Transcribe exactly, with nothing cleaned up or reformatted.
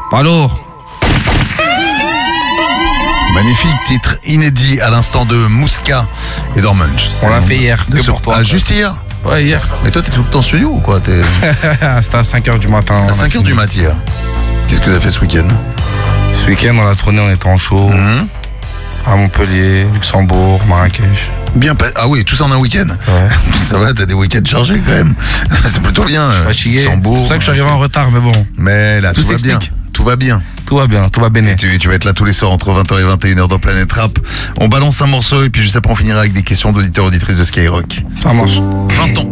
Allô. Magnifique titre inédit à l'instant de Mouska et Dormunch. On l'a fait hier, De que ce- pour toi. Ah, juste hier. Ouais, hier. Mais toi, t'es tout le temps en studio ou quoi? T'es C'était à cinq heures du matin. à cinq heures du mat' hier. Qu'est-ce que t'as fait ce week-end? Ce week-end, on a tourné, on était en show. Mhm. À Montpellier, Luxembourg, Marrakech. Bien pas... Ah oui, tout ça en un week-end. Ouais. Ça va, t'as des week-ends chargés quand même. C'est plutôt bien. Je suis fatigué. C'est Luxembourg. pour ça que je suis arrivé en retard, mais bon. Mais là, tout, Tout va bien. s'explique. Tout va bien. Tout va bien, tout va Et béné. tu, tu vas être là tous les soirs entre vingt heures et vingt et une heures dans Planète Rap. On balance un morceau et puis juste après on finira avec des questions d'auditeurs auditrices de Skyrock. Ça marche. vingt ans.